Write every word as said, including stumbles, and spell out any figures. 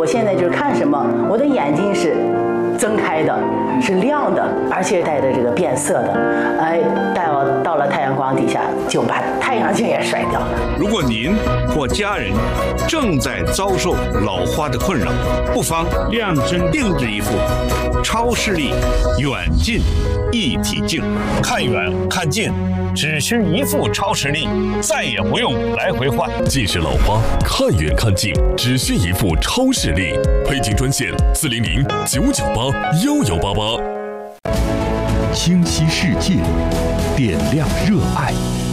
我现在就是看什么，我的眼睛是睁开的，是亮的，而且带着这个变色的。哎，到到了太阳光底下，就把太阳镜也甩掉了。 如果您或家人正在遭受老花的困扰，不妨量身定制一副超视力远近一体镜，看远看近，只需一副超视力，再也不用来回换。 近视老花，看远看近，只需一副超视力。配镜专线：四零零九九八幺幺八八。 清晰世界，点亮热爱。